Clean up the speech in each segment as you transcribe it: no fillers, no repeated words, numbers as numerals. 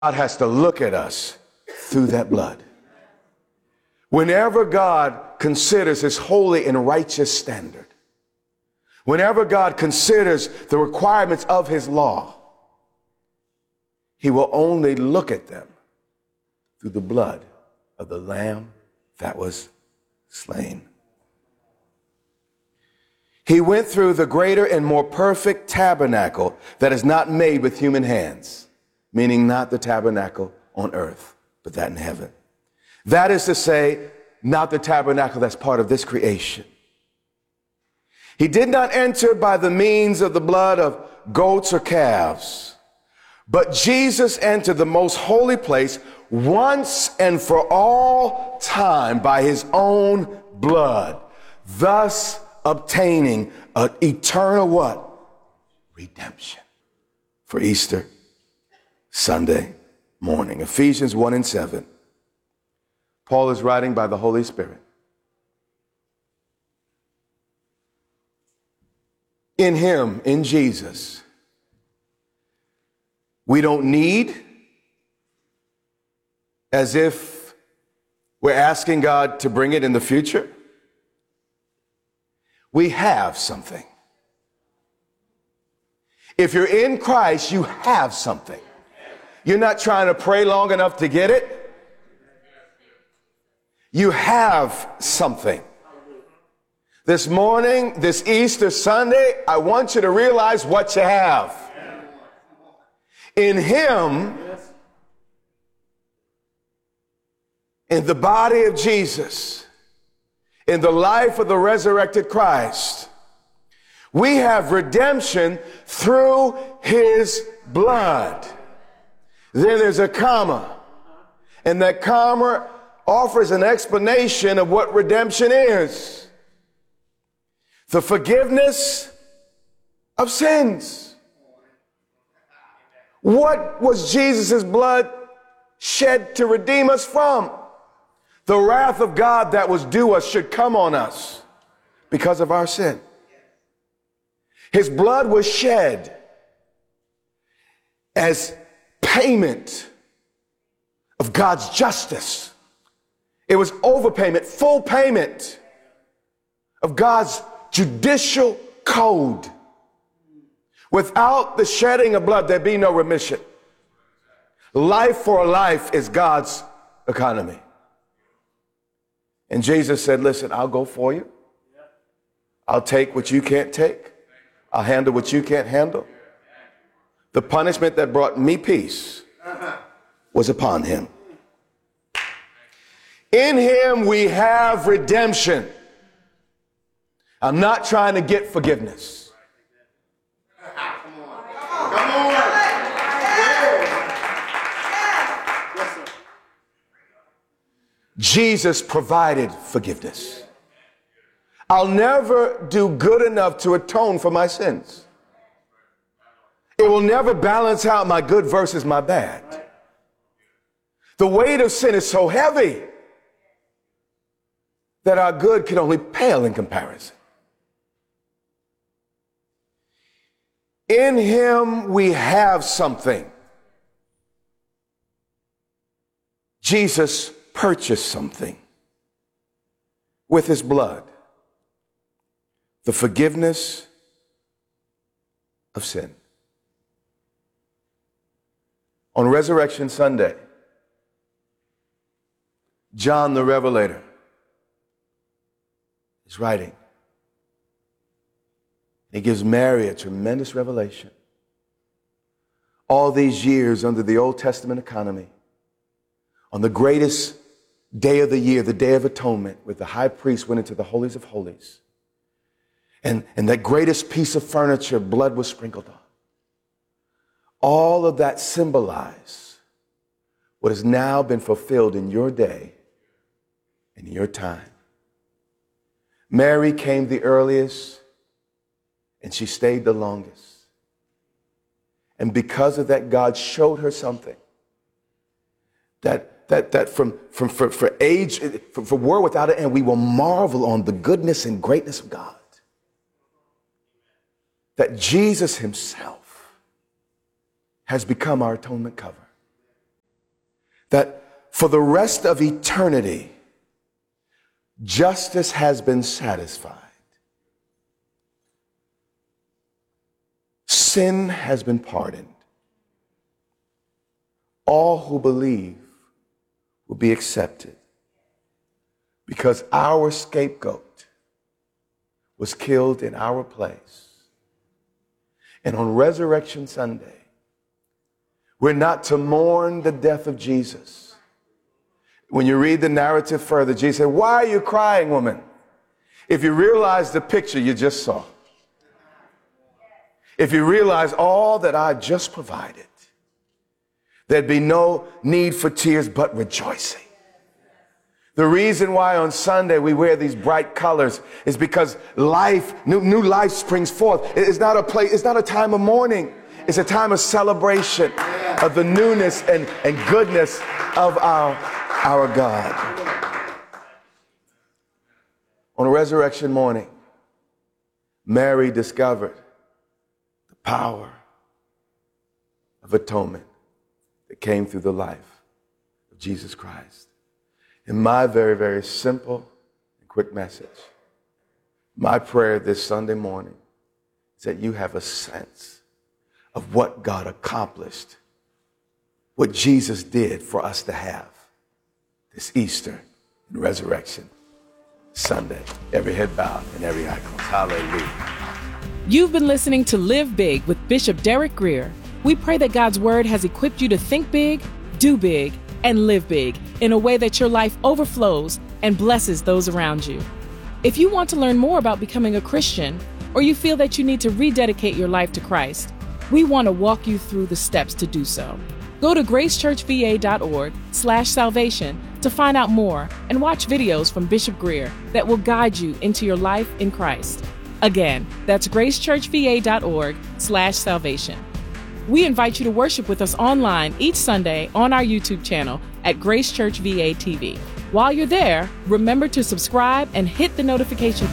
God has to look at us through that blood. Whenever God considers his holy and righteous standard, whenever God considers the requirements of his law, he will only look at them through the blood of the Lamb that was slain. He went through the greater and more perfect tabernacle that is not made with human hands, meaning not the tabernacle on earth, but that in heaven. That is to say, not the tabernacle that's part of this creation. He did not enter by the means of the blood of goats or calves, but Jesus entered the most holy place once and for all time by his own blood, thus obtaining an eternal what? Redemption for Easter Sunday morning. Ephesians 1:7. Paul is writing by the Holy Spirit. In him, in Jesus, we don't need, as if we're asking God to bring it in the future. We have something. If you're in Christ, you have something. You're not trying to pray long enough to get it. You have something. This morning, this Easter Sunday, I want you to realize what you have. In him, in the body of Jesus, in the life of the resurrected Christ, we have redemption through his blood. Then there's a comma, and that comma offers an explanation of what redemption is. The forgiveness of sins. What was Jesus' blood shed to redeem us from? The wrath of God that was due us should come on us because of our sin. His blood was shed as payment of God's justice. It was overpayment, full payment of God's judicial code. Without the shedding of blood, there be no remission. Life for life is God's economy. And Jesus said, listen, I'll go for you. I'll take what you can't take. I'll handle what you can't handle. The punishment that brought me peace was upon him. In him we have redemption. I'm not trying to get forgiveness. Come on. Jesus provided forgiveness. I'll never do good enough to atone for my sins. It will never balance out my good versus my bad. The weight of sin is so heavy that our good can only pale in comparison. In him we have something. Jesus purchased something with his blood. The forgiveness of sin. On Resurrection Sunday, John the Revelator is writing. He gives Mary a tremendous revelation. All these years under the Old Testament economy, on the greatest day of the year, the Day of Atonement, where the high priest went into the holies of holies, and that greatest piece of furniture, blood was sprinkled on. All of that symbolized what has now been fulfilled in your day and your time. Mary came the earliest, and she stayed the longest. And because of that, God showed her something that for age, for world without it, and we will marvel on the goodness and greatness of God. That Jesus himself has become our atonement cover. that for the rest of eternity, justice has been satisfied. Sin has been pardoned. All who believe will be accepted because our scapegoat was killed in our place. And on Resurrection Sunday, we're not to mourn the death of Jesus. When you read the narrative further, Jesus said, "Why are you crying, woman?" If you realize the picture you just saw, if you realize all that I just provided, there'd be no need for tears but rejoicing. The reason why on Sunday we wear these bright colors is because life, new life springs forth. It's not a time of mourning. It's a time of celebration of the newness and goodness of our God. On resurrection morning, Mary discovered the power of atonement that came through the life of Jesus Christ. In my very, very simple and quick message, my prayer this Sunday morning is that you have a sense of what God accomplished, what Jesus did for us to have this Easter and Resurrection Sunday. Every head bowed and every eye closed. Hallelujah. You've been listening to Live Big with Bishop Derek Grier. We pray that God's Word has equipped you to think big, do big, and live big in a way that your life overflows and blesses those around you. If you want to learn more about becoming a Christian, or you feel that you need to rededicate your life to Christ, we want to walk you through the steps to do so. Go to gracechurchva.org/salvation to find out more and watch videos from Bishop Grier that will guide you into your life in Christ. Again, that's gracechurchva.org/salvation. We invite you to worship with us online each Sunday on our YouTube channel at Grace Church VA TV. While you're there, remember to subscribe and hit the notification.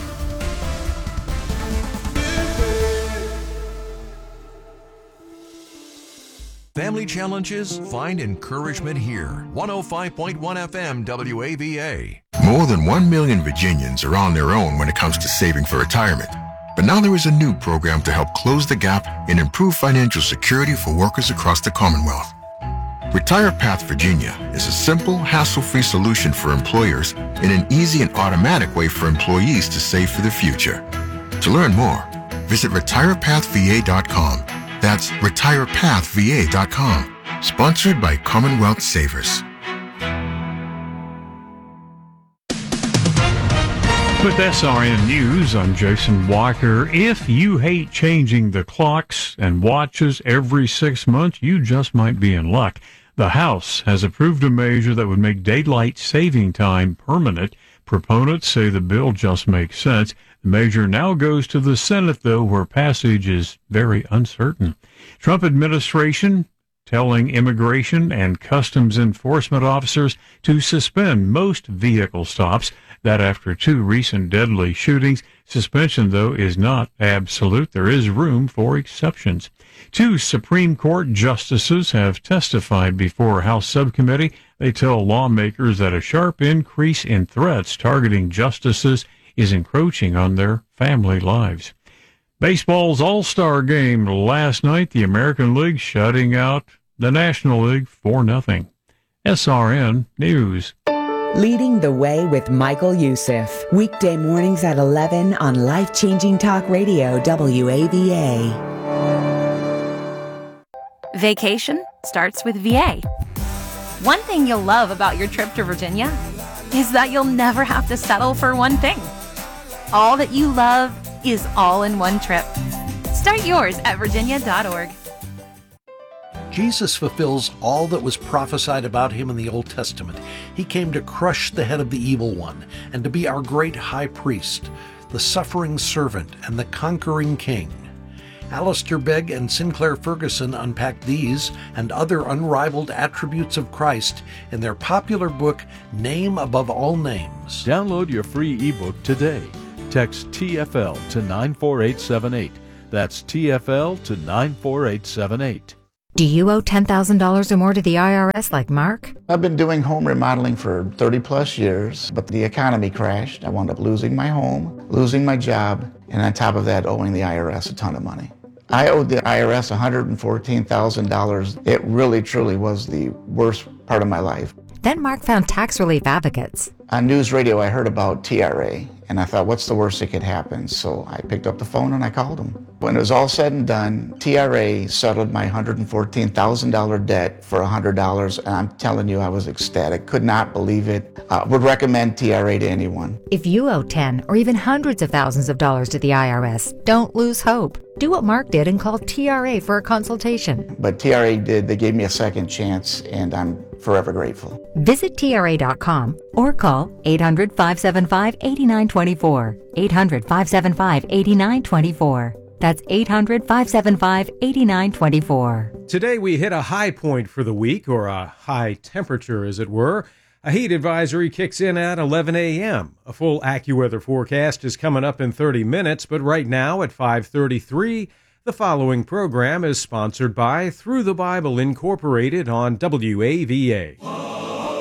Family challenges? Find encouragement here. 105.1 FM WAVA. More than 1 million Virginians are on their own when it comes to saving for retirement. But now there is a new program to help close the gap and improve financial security for workers across the Commonwealth. Retire Path Virginia is a simple, hassle-free solution for employers and an easy and automatic way for employees to save for the future. To learn more, visit retirepathva.com. That's retirepathva.com. Sponsored by Commonwealth Savers. With SRN News, I'm Jason Walker. If you hate changing the clocks and watches every 6 months, you just might be in luck. The House has approved a measure that would make daylight saving time permanent. Proponents say the bill just makes sense. The measure now goes to the Senate, though, where passage is very uncertain. Trump administration telling immigration and customs enforcement officers to suspend most vehicle stops. That after 2 recent deadly shootings. Suspension, though, is not absolute. There is room for exceptions. 2 Supreme Court justices have testified before a House subcommittee. They tell lawmakers that a sharp increase in threats targeting justices is encroaching on their family lives. Baseball's All-Star game last night, the American League shutting out the National League 4-0. SRN News. Leading the Way with Michael Youssef. Weekday mornings at 11 on Life-Changing Talk Radio, WAVA. Vacation starts with VA. One thing you'll love about your trip to Virginia is that you'll never have to settle for one thing. All that you love is all in one trip. Start yours at virginia.org. Jesus fulfills all that was prophesied about him in the Old Testament. He came to crush the head of the evil one and to be our great high priest, the suffering servant and the conquering king. Alistair Begg and Sinclair Ferguson unpack these and other unrivaled attributes of Christ in their popular book, Name Above All Names. Download your free ebook today. Text TFL to 94878. That's TFL to 94878. Do you owe $10,000 or more to the IRS like Mark? I've been doing home remodeling for 30 plus years, but the economy crashed. I wound up losing my home, losing my job, and on top of that, owing the IRS a ton of money. I owed the IRS $114,000. It really, truly was the worst part of my life. Then Mark found Tax Relief Advocates. On news radio, I heard about TRA, and I thought, what's the worst that could happen? So I picked up the phone and I called them. When it was all said and done, TRA settled my $114,000 debt for $100, and I'm telling you, I was ecstatic. Could not believe it. Would recommend TRA to anyone. If you owe 10 or even hundreds of thousands of dollars to the IRS, don't lose hope. Do what Mark did and call TRA for a consultation. But TRA did. They gave me a second chance, and I'm forever grateful. Visit TRA.com or call 800-575-8924. 800-575-8924. That's 800-575-8924. Today we hit a high point for the week, or a high temperature as it were. A heat advisory kicks in at 11 a.m. A full AccuWeather forecast is coming up in 30 minutes, but right now at 5:33, the following program is sponsored by Through the Bible Incorporated on WAVA.